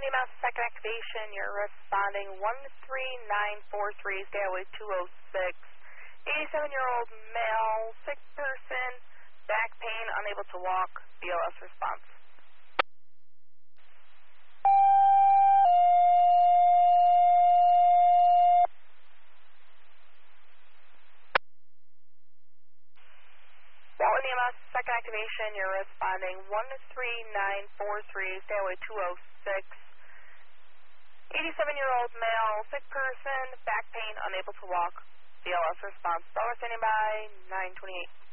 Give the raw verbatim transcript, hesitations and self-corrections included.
E M S, second activation, you're responding one three nine four three, stay away two oh six. eighty-seven-year-old male, sick person, back pain, unable to walk, B L S response. Walton E M S, second activation, you're responding one three nine four three, stay away two oh six. eighty-seven-year-old male, sick person, back pain, unable to walk, B L S response. Dollar standing by, nine twenty-eight.